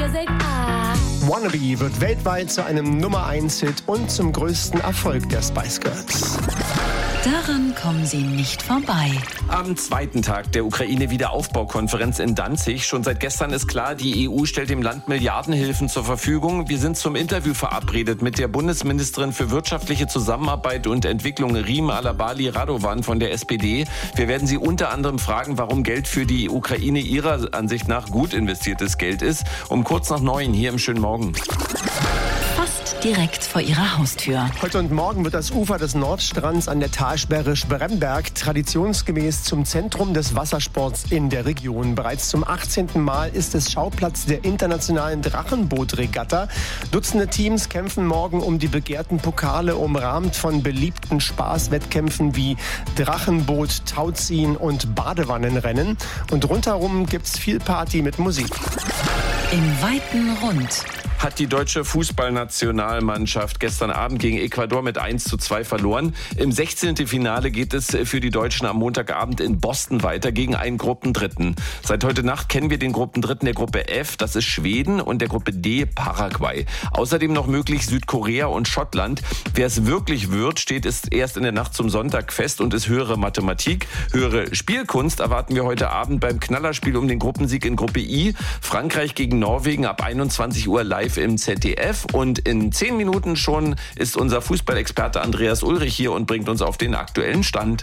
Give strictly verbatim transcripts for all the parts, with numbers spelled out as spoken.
Wannabe wird weltweit zu einem Nummer eins Hit und zum größten Erfolg der Spice Girls. Daran kommen sie nicht vorbei. Am zweiten Tag der Ukraine-Wiederaufbaukonferenz in Danzig. Schon seit gestern ist klar, die E U stellt dem Land Milliardenhilfen zur Verfügung. Wir sind zum Interview verabredet mit der Bundesministerin für wirtschaftliche Zusammenarbeit und Entwicklung, Rim Alabali Radovan von der S P D. Wir werden sie unter anderem fragen, warum Geld für die Ukraine ihrer Ansicht nach gut investiertes Geld ist. Um kurz nach neun hier im schönen Morgen. Fast direkt vor ihrer Haustür. Heute und morgen wird das Ufer des Nordstrands an der Talsperre Spremberg traditionsgemäß zum Zentrum des Wassersports in der Region. Bereits zum achtzehnten Mal ist es Schauplatz der internationalen Drachenbootregatta. Dutzende Teams kämpfen morgen um die begehrten Pokale, umrahmt von beliebten Spaßwettkämpfen wie Drachenboot, Tauziehen und Badewannenrennen. Und rundherum gibt's viel Party mit Musik. Im weiten Rund hat die deutsche Fußballnationalmannschaft gestern Abend gegen Ecuador mit eins zu zwei verloren. Im sechzehnten Finale geht es für die Deutschen am Montagabend in Boston weiter gegen einen Gruppendritten. Seit heute Nacht kennen wir den Gruppendritten der Gruppe F, das ist Schweden, und der Gruppe D Paraguay. Außerdem noch möglich Südkorea und Schottland. Wer es wirklich wird, steht es erst in der Nacht zum Sonntag fest und ist höhere Mathematik. Höhere Spielkunst erwarten wir heute Abend beim Knallerspiel um den Gruppensieg in Gruppe I. Frankreich gegen Norwegen ab einundzwanzig Uhr live im Z D F, und in zehn Minuten schon ist unser Fußballexperte Andreas Ulrich hier und bringt uns auf den aktuellen Stand.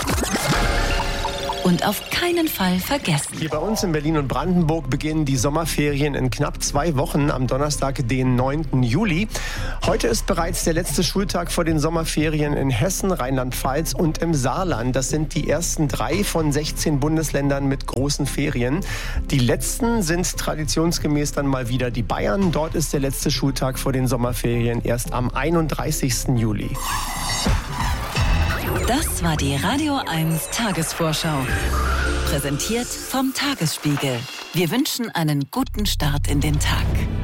Und auf keinen Fall vergessen. Hier bei uns in Berlin und Brandenburg beginnen die Sommerferien in knapp zwei Wochen am Donnerstag, den neunten Juli. Heute ist bereits der letzte Schultag vor den Sommerferien in Hessen, Rheinland-Pfalz und im Saarland. Das sind die ersten drei von sechzehn Bundesländern mit großen Ferien. Die letzten sind traditionsgemäß dann mal wieder die Bayern. Dort ist der letzte Schultag vor den Sommerferien erst am einunddreißigsten Juli. Das war die Radio eins Tagesvorschau. Präsentiert vom Tagesspiegel. Wir wünschen einen guten Start in den Tag.